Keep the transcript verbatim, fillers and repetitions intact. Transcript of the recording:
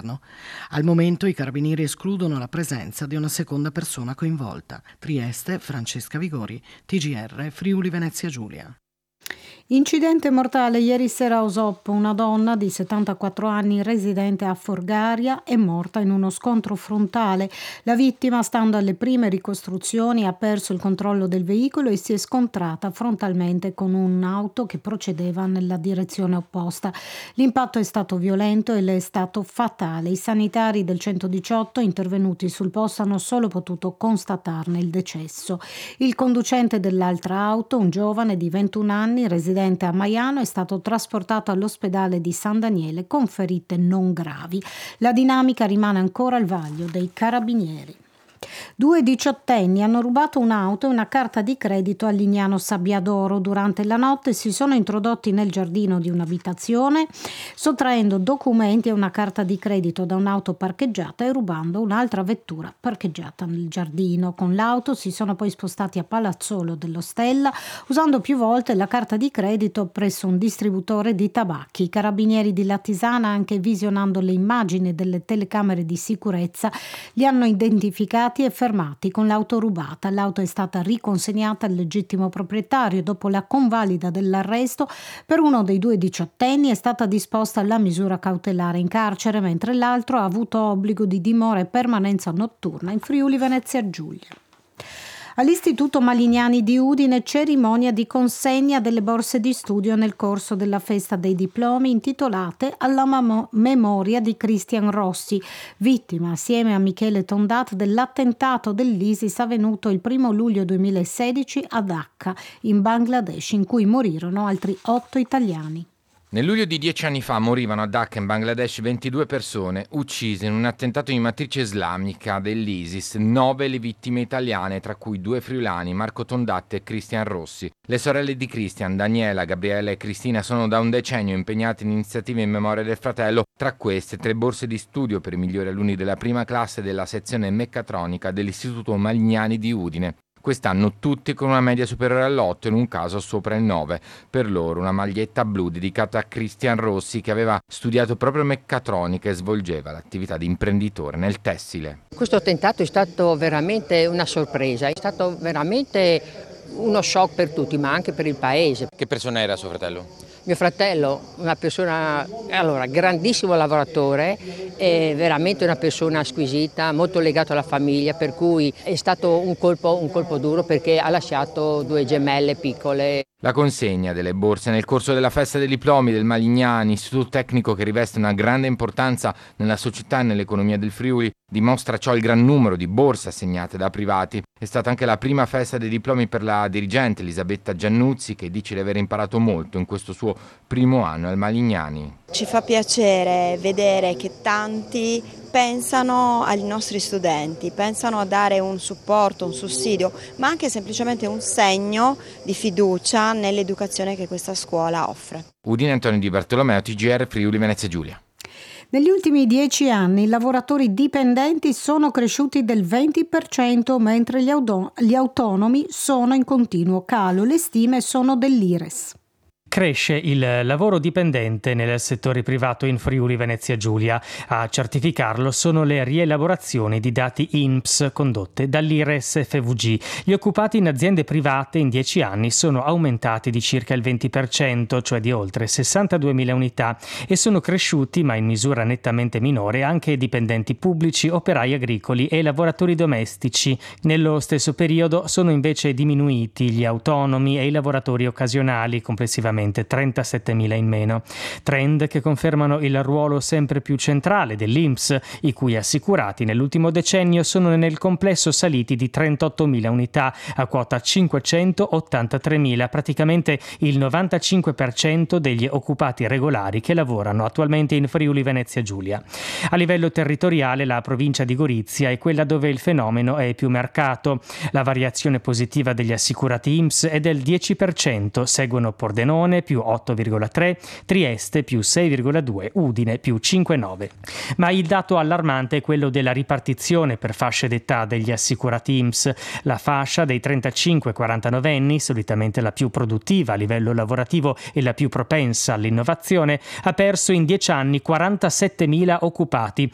interno. Al momento i carabinieri escludono la presenza di una seconda persona coinvolta. Trieste, Francesca Vigori, T G R, Friuli Venezia Giulia. Incidente mortale ieri sera a Osoppo. Una donna di settantaquattro anni residente a Forgaria è morta in uno scontro frontale. La vittima, stando alle prime ricostruzioni, ha perso il controllo del veicolo e si è scontrata frontalmente con un'auto che procedeva nella direzione opposta. L'impatto è stato violento e le è stato fatale. I sanitari del centodiciotto intervenuti sul posto hanno solo potuto constatarne il decesso. Il conducente dell'altra auto, un giovane di ventuno anni residente a Maiano, è stato trasportato all'ospedale di San Daniele con ferite non gravi. La dinamica rimane ancora al vaglio dei carabinieri. Due diciottenni hanno rubato un'auto e una carta di credito a Lignano Sabbiadoro. Durante la notte si sono introdotti nel giardino di un'abitazione, sottraendo documenti e una carta di credito da un'auto parcheggiata e rubando un'altra vettura parcheggiata nel giardino. Con l'auto si sono poi spostati a Palazzolo dello Stella, usando più volte la carta di credito presso un distributore di tabacchi. I carabinieri di Latisana, anche visionando le immagini delle telecamere di sicurezza, li hanno identificati e fermati con l'auto rubata. L'auto è stata riconsegnata al legittimo proprietario. Dopo la convalida dell'arresto per uno dei due diciottenni è stata disposta la misura cautelare in carcere, mentre l'altro ha avuto obbligo di dimora e permanenza notturna in Friuli Venezia Giulia. All'Istituto Malignani di Udine cerimonia di consegna delle borse di studio nel corso della festa dei diplomi intitolate alla mamo- memoria di Christian Rossi, vittima assieme a Michele Tondat dell'attentato dell'ISIS avvenuto il primo luglio duemilasedici a Dhaka, in Bangladesh, in cui morirono altri otto italiani. Nel luglio di dieci anni fa morivano a Dhaka in Bangladesh ventidue persone uccise in un attentato di matrice islamica dell'ISIS, nove le vittime italiane, tra cui due friulani, Marco Tondat e Christian Rossi. Le sorelle di Christian, Daniela, Gabriele e Cristina, sono da un decennio impegnate in iniziative in memoria del fratello, tra queste tre borse di studio per i migliori alunni della prima classe della sezione meccatronica dell'Istituto Malignani di Udine. Quest'anno tutti con una media superiore all'otto, in un caso sopra il nove. Per loro una maglietta blu dedicata a Christian Rossi, che aveva studiato proprio meccatronica e svolgeva l'attività di imprenditore nel tessile. Questo attentato è stato veramente una sorpresa, è stato veramente uno shock per tutti, ma anche per il paese. Che persona era suo fratello? Mio fratello, una persona, allora, grandissimo lavoratore, è veramente una persona squisita, molto legato alla famiglia, per cui è stato un colpo, un colpo duro perché ha lasciato due gemelle piccole. La consegna delle borse nel corso della festa dei diplomi del Malignani, istituto tecnico che riveste una grande importanza nella società e nell'economia del Friuli, dimostra ciò il gran numero di borse assegnate da privati. È stata anche la prima festa dei diplomi per la dirigente Elisabetta Giannuzzi, che dice di aver imparato molto in questo suo primo anno al Malignani. Ci fa piacere vedere che tanti pensano ai nostri studenti, pensano a dare un supporto, un sussidio, ma anche semplicemente un segno di fiducia nell'educazione che questa scuola offre. Udine, Antonio Di Bartolomeo, T G R, Friuli Venezia Giulia. Negli ultimi dieci anni i lavoratori dipendenti sono cresciuti del venti per cento, mentre gli, auto- gli autonomi sono in continuo calo. Le stime sono dell'Ires. Cresce il lavoro dipendente nel settore privato in Friuli Venezia Giulia. A certificarlo sono le rielaborazioni di dati I N P S condotte dall'Ires F V G. Gli occupati in aziende private in dieci anni sono aumentati di circa il venti per cento, cioè di oltre sessantaduemila unità, e sono cresciuti, ma in misura nettamente minore, anche i dipendenti pubblici, operai agricoli e lavoratori domestici. Nello stesso periodo sono invece diminuiti gli autonomi e i lavoratori occasionali, complessivamente trentasettemila in meno. Trend che confermano il ruolo sempre più centrale dell'I N P S, i cui assicurati nell'ultimo decennio sono nel complesso saliti di trentottomila unità a quota cinquecentottantatremila, praticamente il novantacinque per cento degli occupati regolari che lavorano attualmente in Friuli Venezia Giulia. A livello territoriale la provincia di Gorizia è quella dove il fenomeno è più marcato. La variazione positiva degli assicurati I N P S è del dieci per cento, seguono Pordenone più otto virgola tre, Trieste più sei virgola due, Udine più cinque virgola nove. Ma il dato allarmante è quello della ripartizione per fasce d'età degli assicurati I N P S. La fascia dei trentacinque quarantanove anni, solitamente la più produttiva a livello lavorativo e la più propensa all'innovazione, ha perso in dieci anni quarantasettemila occupati.